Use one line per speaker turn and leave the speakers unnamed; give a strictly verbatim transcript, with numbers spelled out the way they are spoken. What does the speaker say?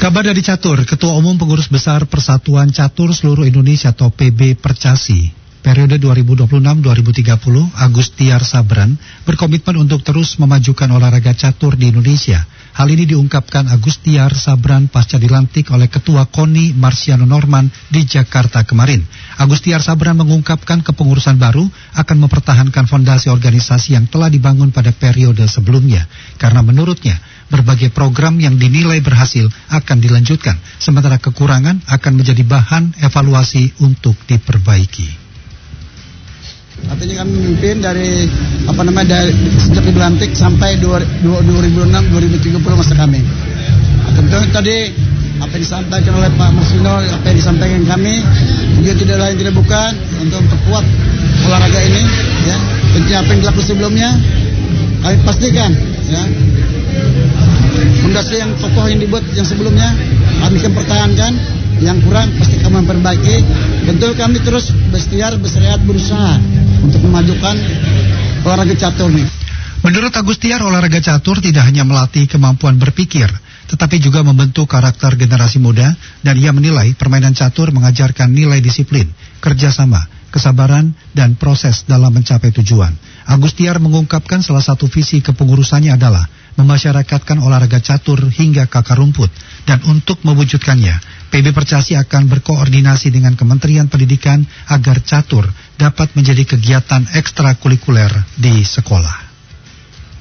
Kabar dari Catur, Ketua Umum Pengurus Besar Persatuan Catur Seluruh Indonesia atau P B Percasi, periode dua ribu dua puluh enam sampai dua ribu tiga puluh, Agustiar Sabran berkomitmen untuk terus memajukan olahraga catur di Indonesia. Hal ini diungkapkan Agustiar Sabran pasca dilantik oleh Ketua KONI Marsiano Norman di Jakarta kemarin. Agustiar Sabran mengungkapkan kepengurusan baru akan mempertahankan fondasi organisasi yang telah dibangun pada periode sebelumnya. Karena menurutnya, berbagai program yang dinilai berhasil akan dilanjutkan, sementara kekurangan akan menjadi bahan evaluasi untuk diperbaiki.
Artinya kami memimpin dari apa namanya dari sejak dilantik sampai dua ribu enam dua ribu tiga puluh masa kami. Tentunya tadi apa yang disampaikan oleh Pak Marsiano, apa yang disampaikan kami juga tidak lain tidak bukan untuk memperkuat olahraga ini, ya. Tentunya apa yang dilakukan sebelumnya kami pastikan, ya. Fondasi yang kokoh yang dibuat yang sebelumnya kami akan pertahankan, yang kurang pasti kami memperbaiki. Tentu kami terus berikhtiar, berseriat, berusaha untuk memajukan olahraga catur nih.
Menurut Agustiar, olahraga catur tidak hanya melatih kemampuan berpikir, tetapi juga membentuk karakter generasi muda, dan ia menilai permainan catur mengajarkan nilai disiplin, kerjasama, kesabaran, dan proses dalam mencapai tujuan. Agustiar mengungkapkan salah satu visi kepengurusannya adalah memasyarakatkan olahraga catur hingga ke akar rumput, dan untuk mewujudkannya, P B Percasi akan berkoordinasi dengan Kementerian Pendidikan agar catur dapat menjadi kegiatan ekstrakurikuler di sekolah.